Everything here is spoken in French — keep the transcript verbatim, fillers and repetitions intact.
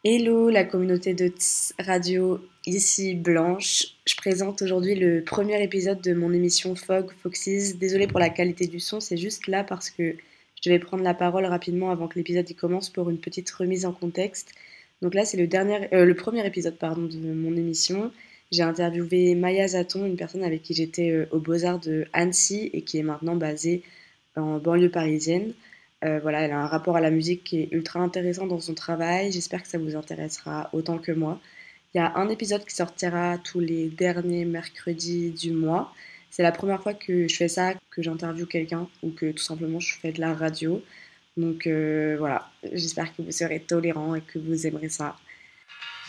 Hello la communauté de Tss Radio, ici Blanche. Je présente aujourd'hui le premier épisode de mon émission Fog Foxes. Désolée pour la qualité du son, c'est juste là parce que je devais prendre la parole rapidement avant que l'épisode y commence pour une petite remise en contexte. Donc là c'est le, dernier, euh, le premier épisode pardon, de mon émission. J'ai interviewé Maya Zaton, une personne avec qui j'étais euh, aux Beaux-Arts de Annecy et qui est maintenant basée en banlieue parisienne. Euh, voilà, elle a un rapport à la musique qui est ultra intéressant dans son travail. J'espère que ça vous intéressera autant que moi. Il y a un épisode qui sortira tous les derniers mercredis du mois. C'est la première fois que je fais ça, que j'interviewe quelqu'un ou que tout simplement je fais de la radio. Donc euh, voilà, j'espère que vous serez tolérants et que vous aimerez ça.